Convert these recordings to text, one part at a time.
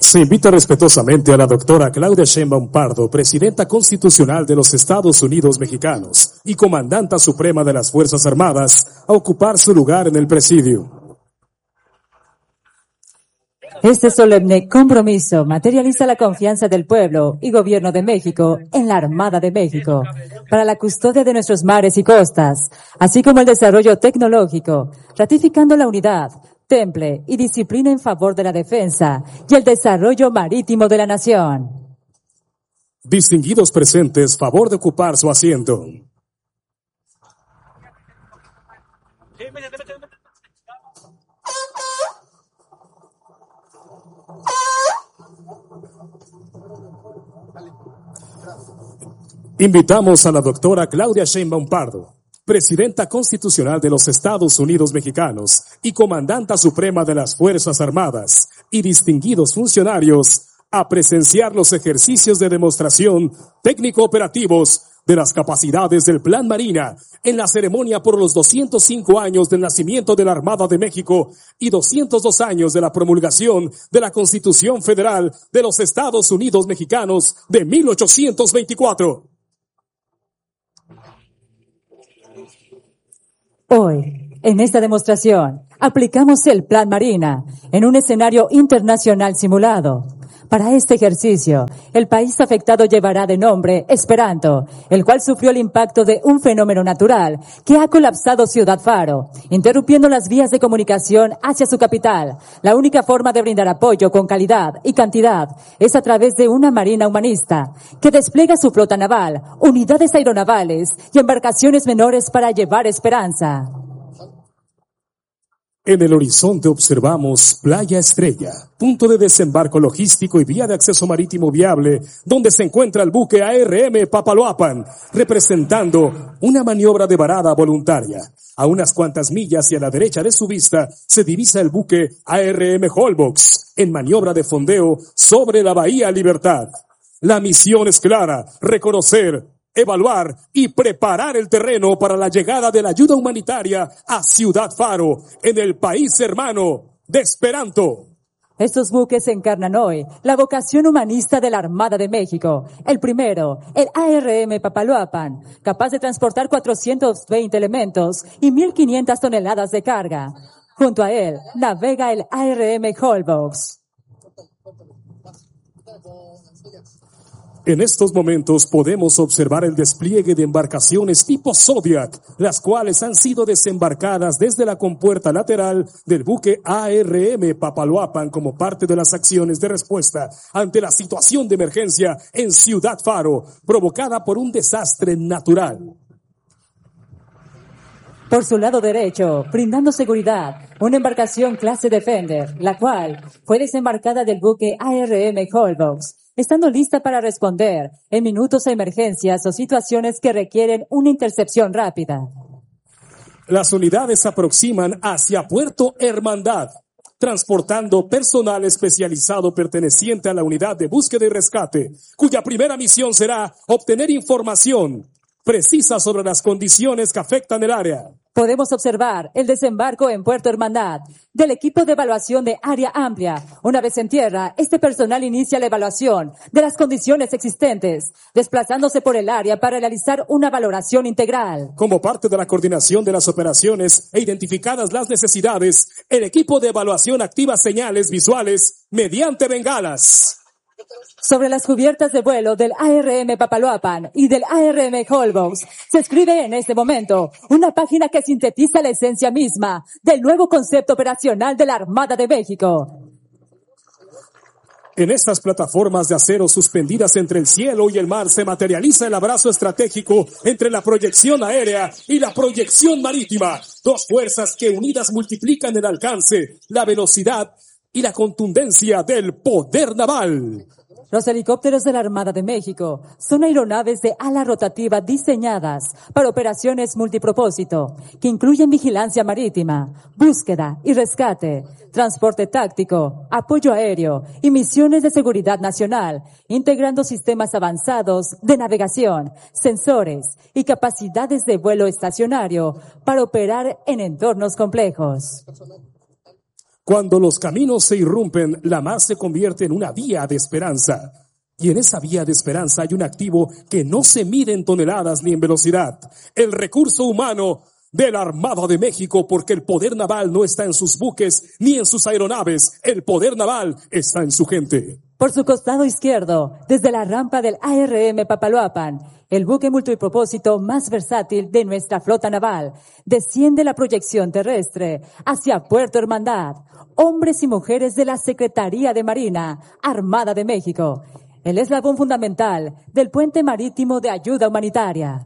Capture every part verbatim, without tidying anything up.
Se invita respetuosamente a la doctora Claudia Sheinbaum Pardo, presidenta constitucional de los Estados Unidos Mexicanos y comandanta suprema de las Fuerzas Armadas, a ocupar su lugar en el presidio. Este solemne compromiso materializa la confianza del pueblo y gobierno de México en la Armada de México para la custodia de nuestros mares y costas, así como el desarrollo tecnológico, ratificando la unidad, temple y disciplina en favor de la defensa y el desarrollo marítimo de la nación. Distinguidos presentes, favor de ocupar su asiento. Invitamos a la doctora Claudia Sheinbaum Pardo, presidenta constitucional de los Estados Unidos Mexicanos y comandanta suprema de las Fuerzas Armadas, y distinguidos funcionarios, a presenciar los ejercicios de demostración técnico-operativos de las capacidades del Plan Marina en la ceremonia por los doscientos cinco años del nacimiento de la Armada de México y doscientos dos años de la promulgación de la Constitución Federal de los Estados Unidos Mexicanos de mil ochocientos veinticuatro. Hoy, en esta demostración, aplicamos el Plan Marina en un escenario internacional simulado. Para este ejercicio, el país afectado llevará de nombre Esperanto, el cual sufrió el impacto de un fenómeno natural que ha colapsado Ciudad Faro, interrumpiendo las vías de comunicación hacia su capital. La única forma de brindar apoyo con calidad y cantidad es a través de una marina humanista que despliega su flota naval, unidades aeronavales y embarcaciones menores para llevar esperanza. En el horizonte observamos Playa Estrella, punto de desembarco logístico y vía de acceso marítimo viable, donde se encuentra el buque A R M Papaloapan, representando una maniobra de varada voluntaria. A unas cuantas millas y a la derecha de su vista se divisa el buque A R M Holbox, en maniobra de fondeo sobre la Bahía Libertad. La misión es clara: reconocer, evaluar y preparar el terreno para la llegada de la ayuda humanitaria a Ciudad Faro, en el país hermano de Esperanto. Estos buques encarnan hoy la vocación humanista de la Armada de México. El primero, el A R M Papaloapan, capaz de transportar cuatrocientos veinte elementos y mil quinientas toneladas de carga. Junto a él, navega el A R M Holbox. En estos momentos podemos observar el despliegue de embarcaciones tipo Zodiac, las cuales han sido desembarcadas desde la compuerta lateral del buque A R M Papaloapan como parte de las acciones de respuesta ante la situación de emergencia en Ciudad Faro, provocada por un desastre natural. Por su lado derecho, brindando seguridad, una embarcación clase Defender, la cual fue desembarcada del buque A R M Holbox, estando lista para responder en minutos a emergencias o situaciones que requieren una intercepción rápida. Las unidades se aproximan hacia Puerto Hermandad, transportando personal especializado perteneciente a la unidad de búsqueda y rescate, cuya primera misión será obtener información precisa sobre las condiciones que afectan el área. Podemos observar el desembarco en Puerto Hermandad del equipo de evaluación de área amplia. Una vez en tierra, este personal inicia la evaluación de las condiciones existentes, desplazándose por el área para realizar una valoración integral. Como parte de la coordinación de las operaciones e identificadas las necesidades, el equipo de evaluación activa señales visuales mediante bengalas. Sobre las cubiertas de vuelo del A R M Papaloapan y del A R M Holbox se escribe en este momento una página que sintetiza la esencia misma del nuevo concepto operacional de la Armada de México. En estas plataformas de acero suspendidas entre el cielo y el mar se materializa el abrazo estratégico entre la proyección aérea y la proyección marítima, dos fuerzas que unidas multiplican el alcance, la velocidad y la contundencia del poder naval. Los helicópteros de la Armada de México son aeronaves de ala rotativa diseñadas para operaciones multipropósito, que incluyen vigilancia marítima, búsqueda y rescate, transporte táctico, apoyo aéreo y misiones de seguridad nacional, integrando sistemas avanzados de navegación, sensores y capacidades de vuelo estacionario para operar en entornos complejos. Cuando los caminos se irrumpen, la mar se convierte en una vía de esperanza. Y en esa vía de esperanza hay un activo que no se mide en toneladas ni en velocidad. El recurso humano de la Armada de México, porque el poder naval no está en sus buques ni en sus aeronaves. El poder naval está en su gente. Por su costado izquierdo, desde la rampa del A R M Papaloapan, el buque multipropósito más versátil de nuestra flota naval, desciende la proyección terrestre hacia Puerto Hermandad. Hombres y mujeres de la Secretaría de Marina, Armada de México, el eslabón fundamental del puente marítimo de ayuda humanitaria.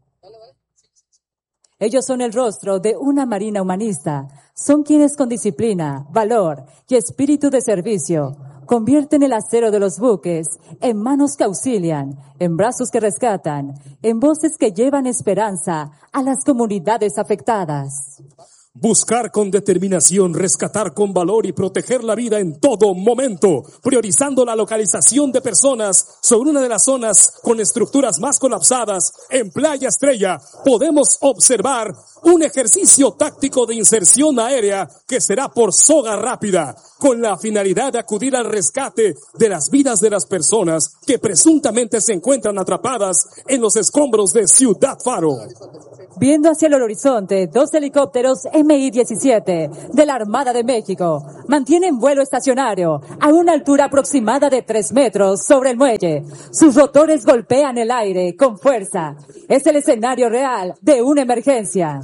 Ellos son el rostro de una marina humanista. Son quienes con disciplina, valor y espíritu de servicio convierten el acero de los buques en manos que auxilian, en brazos que rescatan, en voces que llevan esperanza a las comunidades afectadas. Buscar con determinación, rescatar con valor y proteger la vida en todo momento, priorizando la localización de personas sobre una de las zonas con estructuras más colapsadas. En Playa Estrella podemos observar un ejercicio táctico de inserción aérea que será por soga rápida, con la finalidad de acudir al rescate de las vidas de las personas que presuntamente se encuentran atrapadas en los escombros de Ciudad Faro. Viendo hacia el horizonte, dos helicópteros M I diecisiete de la Armada de México mantienen vuelo estacionario a una altura aproximada de tres metros sobre el muelle. Sus rotores golpean el aire con fuerza. Es el escenario real de una emergencia.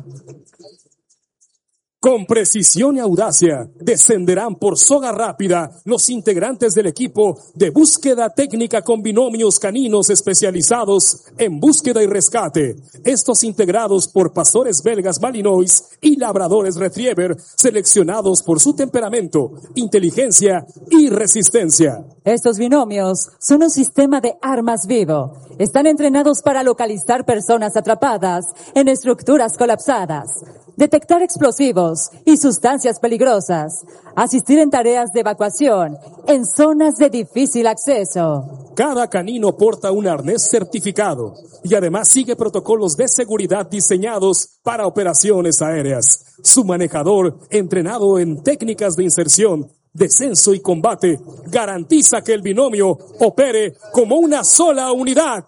Con precisión y audacia descenderán por soga rápida los integrantes del equipo de búsqueda técnica con binomios caninos especializados en búsqueda y rescate. Estos integrados por pastores belgas malinois y labradores retriever seleccionados por su temperamento, inteligencia y resistencia. Estos binomios son un sistema de armas vivo. Están entrenados para localizar personas atrapadas en estructuras colapsadas, detectar explosivos y sustancias peligrosas, asistir en tareas de evacuación en zonas de difícil acceso. Cada canino porta un arnés certificado y además sigue protocolos de seguridad diseñados para operaciones aéreas. Su manejador, entrenado en técnicas de inserción, descenso y combate, garantiza que el binomio opere como una sola unidad.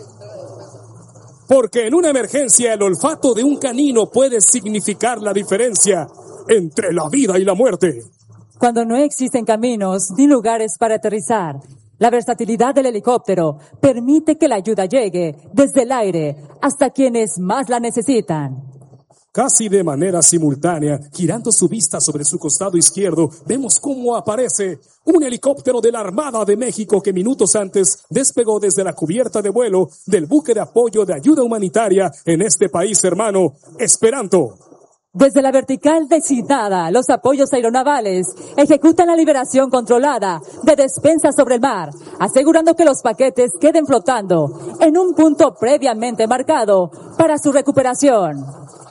Porque en una emergencia el olfato de un canino puede significar la diferencia entre la vida y la muerte. Cuando no existen caminos ni lugares para aterrizar, la versatilidad del helicóptero permite que la ayuda llegue desde el aire hasta quienes más la necesitan. Casi de manera simultánea, girando su vista sobre su costado izquierdo, vemos cómo aparece un helicóptero de la Armada de México que minutos antes despegó desde la cubierta de vuelo del buque de apoyo de ayuda humanitaria en este país hermano, Esperanto. Desde la vertical designada, los apoyos aeronavales ejecutan la liberación controlada de despensas sobre el mar, asegurando que los paquetes queden flotando en un punto previamente marcado para su recuperación.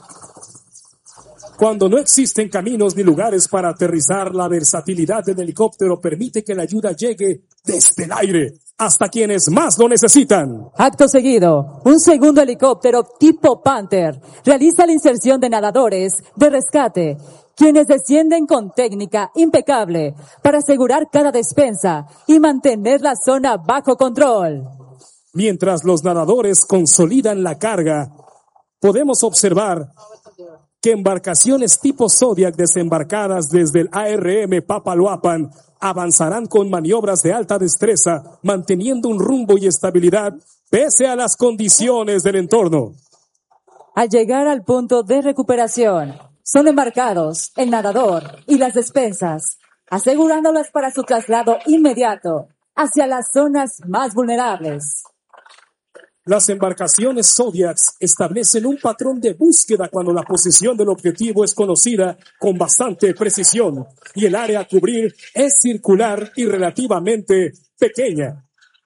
Cuando no existen caminos ni lugares para aterrizar, la versatilidad del helicóptero permite que la ayuda llegue desde el aire hasta quienes más lo necesitan. Acto seguido, un segundo helicóptero tipo Panther realiza la inserción de nadadores de rescate, quienes descienden con técnica impecable para asegurar cada despensa y mantener la zona bajo control. Mientras los nadadores consolidan la carga, podemos observar que embarcaciones tipo Zodiac desembarcadas desde el A R M Papaloapan avanzarán con maniobras de alta destreza, manteniendo un rumbo y estabilidad pese a las condiciones del entorno. Al llegar al punto de recuperación, son embarcados el nadador y las despensas, asegurándolas para su traslado inmediato hacia las zonas más vulnerables. Las embarcaciones Zodiacs establecen un patrón de búsqueda cuando la posición del objetivo es conocida con bastante precisión y el área a cubrir es circular y relativamente pequeña.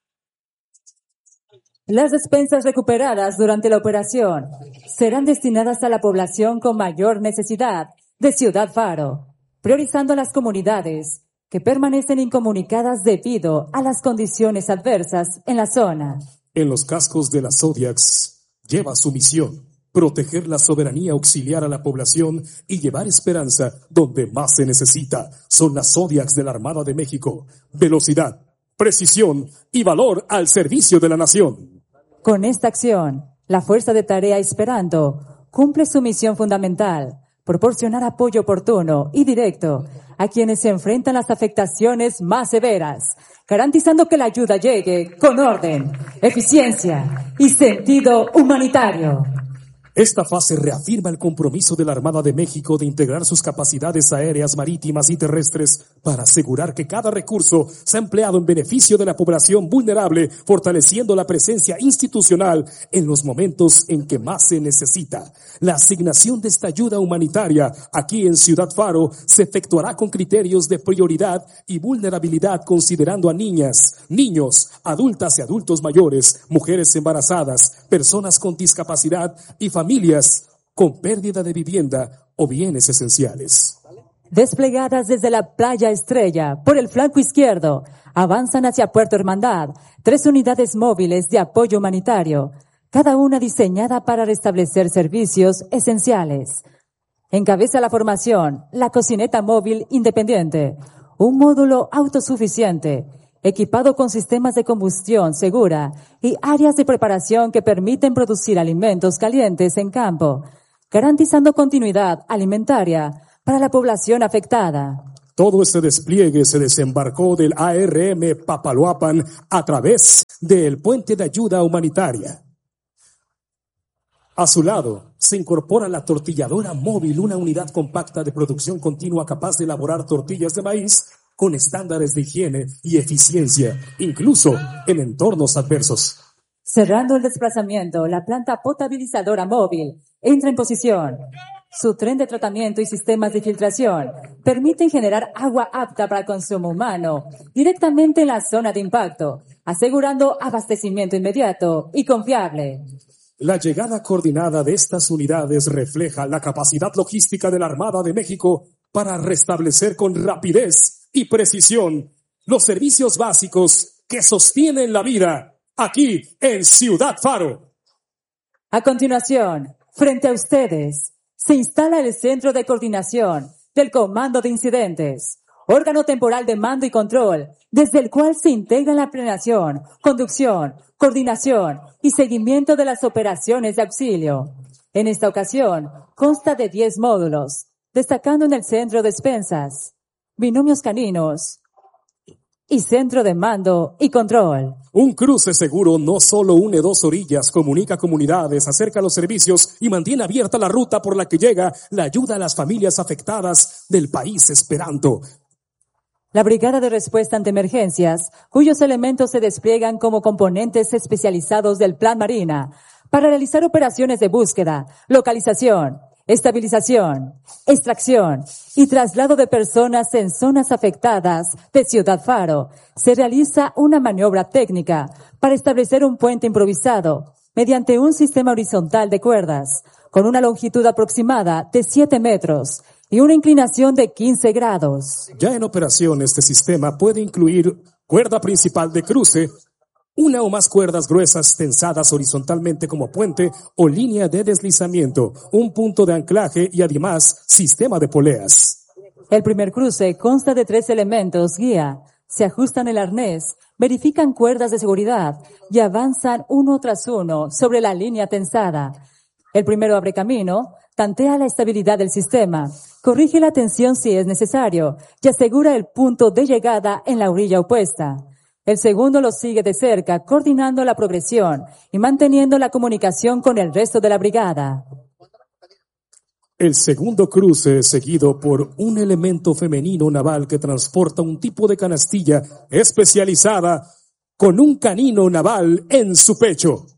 Las despensas recuperadas durante la operación serán destinadas a la población con mayor necesidad de Ciudad Faro, priorizando a las comunidades que permanecen incomunicadas debido a las condiciones adversas en la zona. En los cascos de las Zodiacs lleva su misión, proteger la soberanía, auxiliar a la población y llevar esperanza donde más se necesita. Son las Zodiacs de la Armada de México. Velocidad, precisión y valor al servicio de la nación. Con esta acción, la Fuerza de Tarea Esperanto cumple su misión fundamental: proporcionar apoyo oportuno y directo a quienes se enfrentan las afectaciones más severas, garantizando que la ayuda llegue con orden, eficiencia y sentido humanitario. Esta fase reafirma el compromiso de la Armada de México de integrar sus capacidades aéreas, marítimas y terrestres para asegurar que cada recurso sea empleado en beneficio de la población vulnerable, fortaleciendo la presencia institucional en los momentos en que más se necesita. La asignación de esta ayuda humanitaria aquí en Ciudad Faro se efectuará con criterios de prioridad y vulnerabilidad, considerando a niñas, niños, adultas y adultos mayores, mujeres embarazadas, personas con discapacidad y familias familias con pérdida de vivienda o bienes esenciales. Desplegadas desde la Playa Estrella por el flanco izquierdo, avanzan hacia Puerto Hermandad tres unidades móviles de apoyo humanitario, cada una diseñada para restablecer servicios esenciales. Encabeza la formación la cocineta móvil independiente, un módulo autosuficiente, equipado con sistemas de combustión segura y áreas de preparación que permiten producir alimentos calientes en campo, garantizando continuidad alimentaria para la población afectada. Todo este despliegue se desembarcó del A R M Papaloapan a través del puente de ayuda humanitaria. A su lado se incorpora la tortilladora móvil, una unidad compacta de producción continua capaz de elaborar tortillas de maíz con estándares de higiene y eficiencia, incluso en entornos adversos. Cerrando el desplazamiento, la planta potabilizadora móvil entra en posición. Su tren de tratamiento y sistemas de filtración permiten generar agua apta para consumo humano directamente en la zona de impacto, asegurando abastecimiento inmediato y confiable. La llegada coordinada de estas unidades refleja la capacidad logística de la Armada de México para restablecer con rapidez y precisión los servicios básicos que sostienen la vida aquí en Ciudad Faro. A continuación, frente a ustedes, se instala el Centro de Coordinación del Comando de Incidentes, órgano temporal de mando y control, desde el cual se integra la planeación, conducción, coordinación y seguimiento de las operaciones de auxilio. En esta ocasión, consta de diez módulos, destacando en el centro despensas, binomios caninos y centro de mando y control. Un cruce seguro no solo une dos orillas, comunica comunidades, acerca los servicios y mantiene abierta la ruta por la que llega la ayuda a las familias afectadas del país esperanto. La Brigada de Respuesta ante Emergencias, cuyos elementos se despliegan como componentes especializados del Plan Marina para realizar operaciones de búsqueda, localización, estabilización, extracción y traslado de personas en zonas afectadas de Ciudad Faro. Se realiza una maniobra técnica para establecer un puente improvisado mediante un sistema horizontal de cuerdas con una longitud aproximada de siete metros y una inclinación de quince grados. Ya en operación, este sistema puede incluir cuerda principal de cruce, una o más cuerdas gruesas tensadas horizontalmente como puente o línea de deslizamiento, un punto de anclaje y además sistema de poleas. El primer cruce consta de tres elementos guía. Se ajustan el arnés, verifican cuerdas de seguridad y avanzan uno tras uno sobre la línea tensada. El primero abre camino, tantea la estabilidad del sistema, corrige la tensión si es necesario y asegura el punto de llegada en la orilla opuesta. El segundo lo sigue de cerca, coordinando la progresión y manteniendo la comunicación con el resto de la brigada. El segundo cruce es seguido por un elemento femenino naval que transporta un tipo de canastilla especializada con un canino naval en su pecho.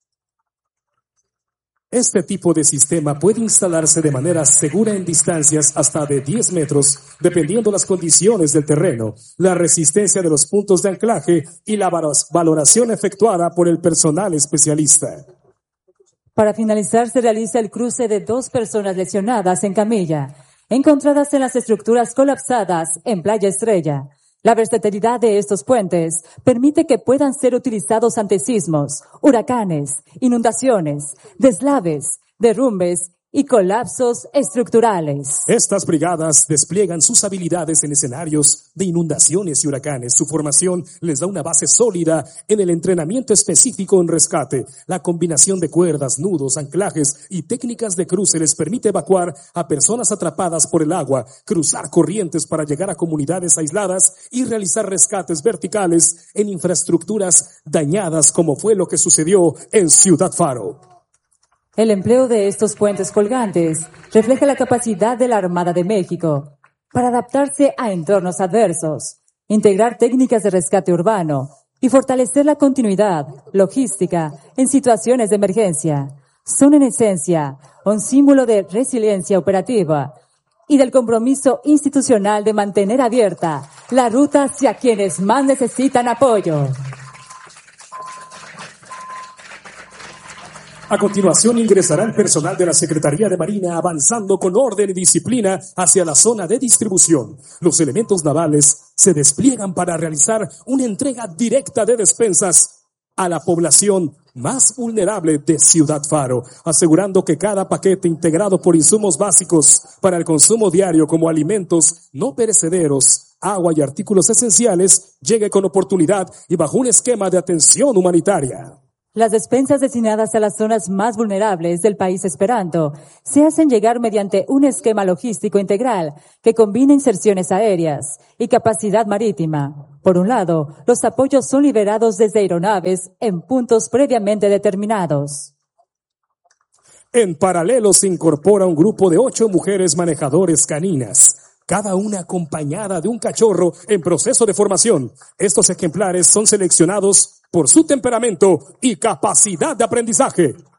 Este tipo de sistema puede instalarse de manera segura en distancias hasta de diez metros, dependiendo las condiciones del terreno, la resistencia de los puntos de anclaje y la valoración efectuada por el personal especialista. Para finalizar, se realiza el cruce de dos personas lesionadas en camilla, encontradas en las estructuras colapsadas en Playa Estrella. La versatilidad de estos puentes permite que puedan ser utilizados ante sismos, huracanes, inundaciones, deslaves, derrumbes y colapsos estructurales. Estas brigadas despliegan sus habilidades en escenarios de inundaciones y huracanes. Su formación les da una base sólida en el entrenamiento específico en rescate. La combinación de cuerdas, nudos, anclajes y técnicas de cruce les permite evacuar a personas atrapadas por el agua, cruzar corrientes para llegar a comunidades aisladas y realizar rescates verticales en infraestructuras dañadas, como fue lo que sucedió en Ciudad Faro. El empleo de estos puentes colgantes refleja la capacidad de la Armada de México para adaptarse a entornos adversos, integrar técnicas de rescate urbano y fortalecer la continuidad logística en situaciones de emergencia. Son en esencia un símbolo de resiliencia operativa y del compromiso institucional de mantener abierta la ruta hacia quienes más necesitan apoyo. A continuación ingresará el personal de la Secretaría de Marina avanzando con orden y disciplina hacia la zona de distribución. Los elementos navales se despliegan para realizar una entrega directa de despensas a la población más vulnerable de Ciudad Faro, asegurando que cada paquete integrado por insumos básicos para el consumo diario como alimentos no perecederos, agua y artículos esenciales llegue con oportunidad y bajo un esquema de atención humanitaria. Las despensas destinadas a las zonas más vulnerables del país esperanto se hacen llegar mediante un esquema logístico integral que combina inserciones aéreas y capacidad marítima. Por un lado, los apoyos son liberados desde aeronaves en puntos previamente determinados. En paralelo se incorpora un grupo de ocho mujeres manejadores caninas, cada una acompañada de un cachorro en proceso de formación. Estos ejemplares son seleccionados por su temperamento y capacidad de aprendizaje.